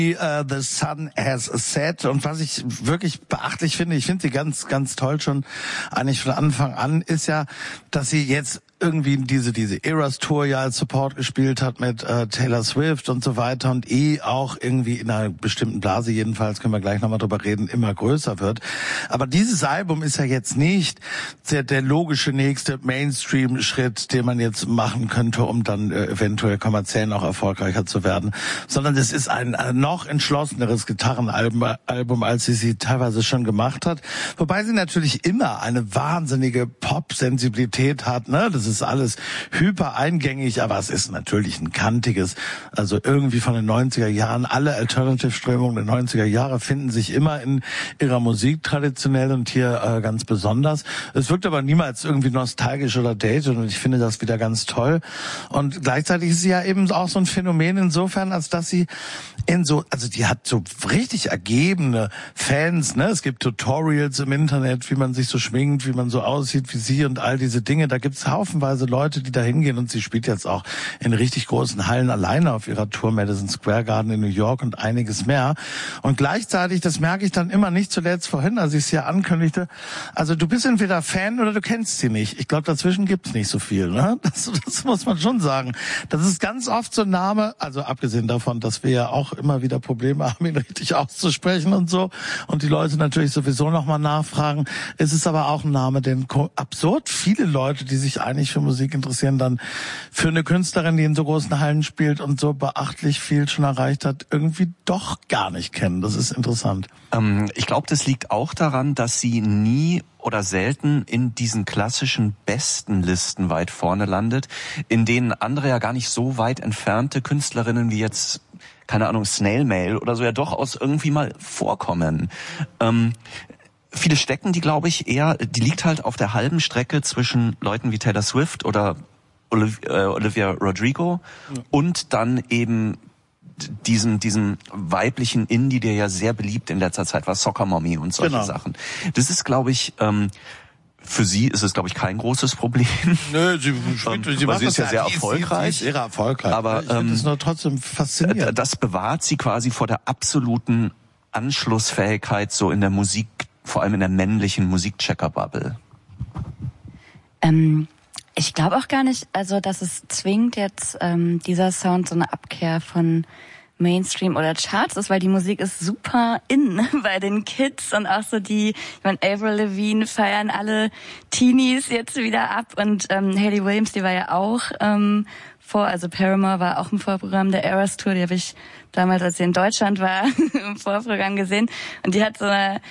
The Sun Has Set. Und was ich wirklich beachtlich finde, ich finde sie ganz, ganz toll schon eigentlich von Anfang an, ist ja, dass sie jetzt irgendwie diese Eras Tour ja als Support gespielt hat mit Taylor Swift und so weiter und auch irgendwie in einer bestimmten Blase, jedenfalls können wir gleich nochmal drüber reden, immer größer wird. Aber dieses Album ist ja jetzt nicht der logische nächste Mainstream-Schritt, den man jetzt machen könnte, um dann eventuell kommerziell noch erfolgreicher zu werden, sondern es ist ein noch entschlosseneres Gitarrenalbum, als sie teilweise schon gemacht hat. Wobei sie natürlich immer eine wahnsinnige Pop-Sensibilität hat, ne? Das ist alles hyper eingängig, aber es ist natürlich ein kantiges, also irgendwie von den 90er Jahren. Alle Alternative-Strömungen der 90er Jahre finden sich immer in ihrer Musik traditionell und hier ganz besonders. Es wirkt aber niemals irgendwie nostalgisch oder dated und ich finde das wieder ganz toll. Und gleichzeitig ist sie ja eben auch so ein Phänomen insofern, als dass sie also die hat so richtig ergebene Fans, ne? Es gibt Tutorials im Internet, wie man sich so schminkt, wie man so aussieht wie sie und all diese Dinge. Da gibt's haufenweise Leute, die da hingehen und sie spielt jetzt auch in richtig großen Hallen alleine auf ihrer Tour, Madison Square Garden in New York und einiges mehr. Und gleichzeitig, das merke ich dann immer nicht zuletzt vorhin, als ich es hier ankündigte, also du bist entweder Fan oder du kennst sie nicht. Ich glaube, dazwischen gibt's nicht so viel, ne? Das muss man schon sagen. Das ist ganz oft so ein Name, also abgesehen davon, dass wir ja auch immer wieder Probleme haben, ihn richtig auszusprechen und so. Und die Leute natürlich sowieso nochmal nachfragen. Es ist aber auch ein Name, den absurd viele Leute, die sich eigentlich für Musik interessieren, dann für eine Künstlerin, die in so großen Hallen spielt und so beachtlich viel schon erreicht hat, irgendwie doch gar nicht kennen. Das ist interessant. Ich glaube, das liegt auch daran, dass sie nie oder selten in diesen klassischen besten Listen weit vorne landet, in denen andere ja gar nicht so weit entfernte Künstlerinnen wie jetzt, keine Ahnung, Snail Mail oder so ja durchaus irgendwie mal vorkommen. Viele stecken die, glaube ich, die liegt halt auf der halben Strecke zwischen Leuten wie Taylor Swift oder Olivia Rodrigo und dann eben diesem weiblichen Indie, der ja sehr beliebt in letzter Zeit war, Soccer Mommy und solche Sachen. Das ist, glaube ich, für sie ist es, glaube ich, kein großes Problem. Nö, sie ist ja sehr erfolgreich. Sie ist sehr erfolgreich. Aber ich finde es nur trotzdem faszinierend. Das bewahrt sie quasi vor der absoluten Anschlussfähigkeit so in der Musik, vor allem in der männlichen Musikchecker-Bubble. Ich glaube auch gar nicht, also dass es zwingend jetzt dieser Sound so eine Abkehr von Mainstream oder Charts ist, weil die Musik ist super in bei den Kids und auch so ich meine, Avril Lavigne feiern alle Teenies jetzt wieder ab und Hayley Williams, die war ja auch also Paramore war auch im Vorprogramm der Eras Tour, die habe ich damals, als sie in Deutschland war, im Vorprogramm gesehen und die hat so eine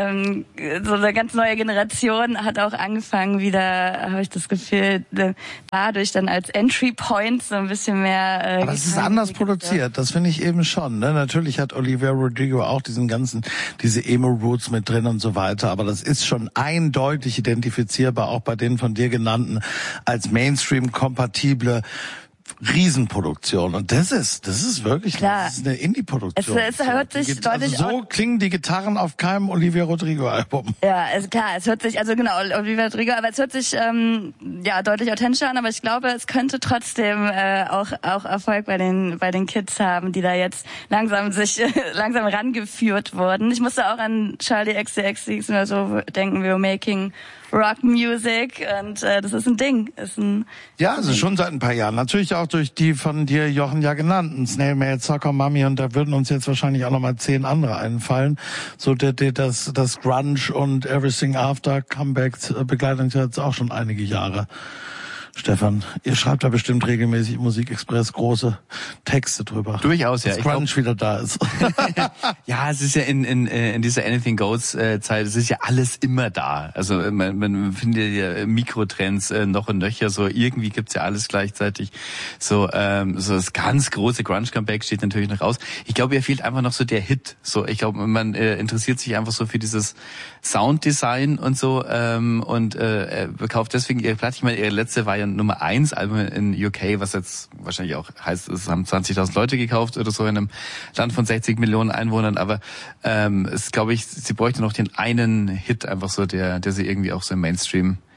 ganz neue Generation hat auch angefangen wieder, habe ich das Gefühl, dadurch dann als Entry Point so ein bisschen mehr. Aber es ist anders produziert, das finde ich eben schon. Ne? Natürlich hat Olivia Rodrigo auch diese Emo-Roots mit drin und so weiter, aber das ist schon eindeutig identifizierbar, auch bei den von dir genannten, als Mainstream-kompatible Riesenproduktion. Und das ist wirklich klar. Das ist eine Indie-Produktion. Es hört sich deutlich so klingen die Gitarren auf keinem Olivia Rodrigo-Album. Ja, klar, es hört sich, also genau, Olivia Rodrigo, aber es hört sich deutlich authentischer an, aber ich glaube, es könnte trotzdem auch Erfolg bei den Kids haben, die da jetzt langsam rangeführt wurden. Ich musste auch an Charlie XCX oder so denken, wir were making Rock Music und das ist ein Ding. Also schon seit ein paar Jahren. Natürlich auch durch die von dir, Jochen, ja genannten Snail Mail, Soccer Mommy und da würden uns jetzt wahrscheinlich auch nochmal 10 andere einfallen. So das Grunge und Everything After Comeback begleitet uns jetzt auch schon einige Jahre. Stefan, ihr schreibt da bestimmt regelmäßig Musikexpress große Texte drüber. Durchaus, ja. Dass Grunge wieder da ist. Ja, es ist ja in dieser Anything Goes Zeit, es ist ja alles immer da. Also man findet ja Mikrotrends noch und nöcher, so irgendwie gibt's ja alles gleichzeitig. So das ganz große Grunge-Comeback steht natürlich noch raus. Ich glaube, ihr fehlt einfach noch so der Hit. So, ich glaube, man interessiert sich einfach so für dieses Sounddesign und so und kauft deswegen ihre Platte. Ich meine, ihre letzte war ja Nummer 1 Album in UK, was jetzt wahrscheinlich auch heißt, es haben 20.000 Leute gekauft oder so in einem Land von 60 Millionen Einwohnern, aber es glaube ich, sie bräuchte noch den einen Hit einfach so, der sie irgendwie auch so im Mainstream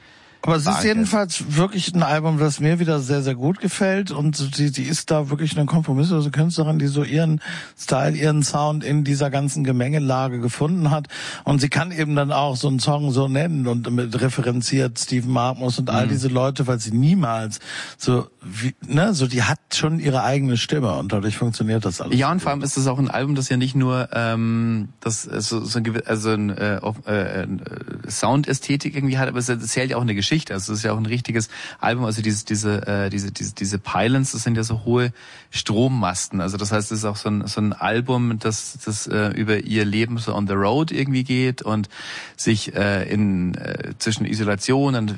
Aber es ist jedenfalls wirklich ein Album, das mir wieder sehr, sehr gut gefällt und sie ist da wirklich eine kompromisslose Künstlerin, die so ihren Style, ihren Sound in dieser ganzen Gemengelage gefunden hat und sie kann eben dann auch so einen Song so nennen und mit referenziert Stephen Markmus und all diese Leute, weil sie niemals so die hat schon ihre eigene Stimme und dadurch funktioniert das alles. Ja, und vor allem ist es auch ein Album, das ja nicht nur Soundästhetik irgendwie hat, aber es erzählt ja auch eine Geschichte. Also es ist ja auch ein richtiges Album. Also diese Pylons, das sind ja so hohe Strommasten. Also das heißt, es ist auch so ein Album, das über ihr Leben so on the road irgendwie geht und sich zwischen Isolation und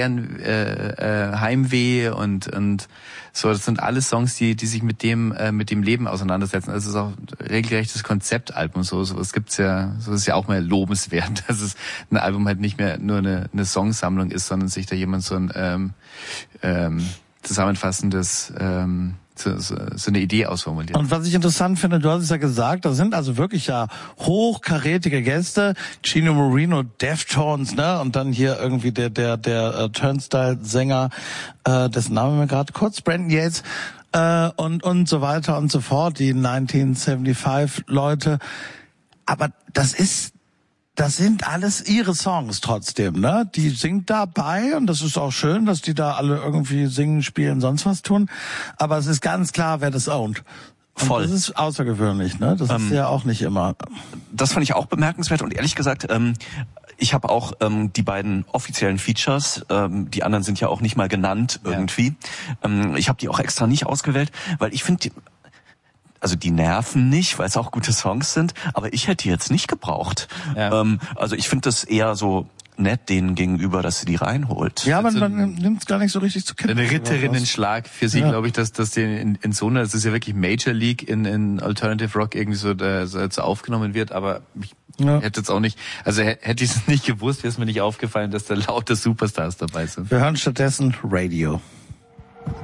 Heimweh und so, das sind alles Songs, die sich mit dem Leben auseinandersetzen. Also es ist auch ein regelrechtes Konzeptalbum. Sowas gibt's ja, so ist ja auch mal lobenswert, dass es ein Album halt nicht mehr nur eine Songsammlung ist, sondern sich da jemand so ein zusammenfassendes so eine Idee ausformuliert. Und was ich interessant finde, du hast es ja gesagt, da sind also wirklich ja hochkarätige Gäste, Chino Moreno, Deftones, ne, und dann hier irgendwie der Turnstile-Sänger, dessen Name mir gerade kurz, Brandon Yates, und so weiter und so fort, die 1975 Leute. Aber das sind alles ihre Songs trotzdem, ne? Die singt dabei und das ist auch schön, dass die da alle irgendwie singen, spielen, sonst was tun. Aber es ist ganz klar, wer das ownt. Und voll. Das ist außergewöhnlich, ne? Das ist ja auch nicht immer. Das fand ich auch bemerkenswert und ehrlich gesagt, ich habe auch die beiden offiziellen Features, die anderen sind ja auch nicht mal genannt irgendwie. Ja. Ich habe die auch extra nicht ausgewählt, weil ich finde, also die nerven nicht, weil es auch gute Songs sind, aber ich hätte die jetzt nicht gebraucht. Ja. Also ich finde das eher so nett denen gegenüber, dass sie die reinholt. Ja, aber man nimmt es gar nicht so richtig zu kennen. Ein Ritterinnenschlag für sie, glaube ich, dass die in so einer, das ist ja wirklich Major League in Alternative Rock irgendwie so aufgenommen wird, aber ich hätte jetzt auch nicht, also hätte ich es nicht gewusst, wäre es mir nicht aufgefallen, dass da lauter Superstars dabei sind. Wir hören stattdessen Radio.